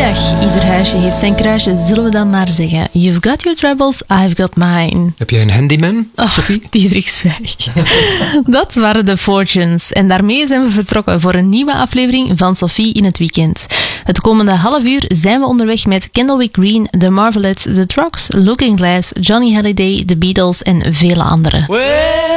Goedemiddag. Ieder huisje heeft zijn kruisje, zullen we dan maar zeggen. You've got your troubles, I've got mine. Heb jij een handyman, Sophie? Diederik Zwijg. Dat waren de Fortunes. En daarmee zijn we vertrokken voor een nieuwe aflevering van Sophie in het weekend. Het komende half uur zijn we onderweg met Candlewick Green, The Marvelettes, The Trucks, Looking Glass, Johnny Hallyday, The Beatles en vele anderen.